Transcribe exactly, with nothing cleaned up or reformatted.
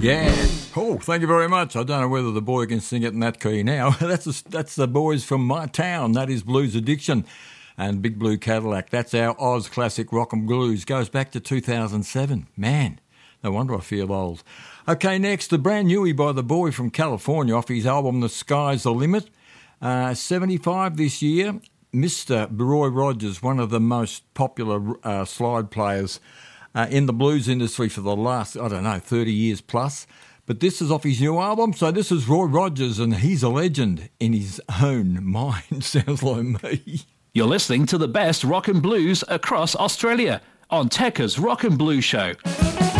Yeah. Oh, thank you very much. I don't know whether the boy can sing it in that key now. that's a, that's the boys from my town. That is Blues Addiction and Big Blue Cadillac. That's our Oz classic rock and blues. Goes back to two thousand seven. Man, no wonder I feel old. Okay, next, the brand newie by the boy from California off his album The Sky's the Limit. Uh, seventy-five this year. Mister Roy Rogers, one of the most popular uh, slide players uh, in the blues industry for the last, I don't know, thirty years plus. But this is off his new album, so this is Roy Rogers, and he's a legend in his own mind, sounds like me. You're listening to the best rock and blues across Australia on Tekka's Rock and Blues Show.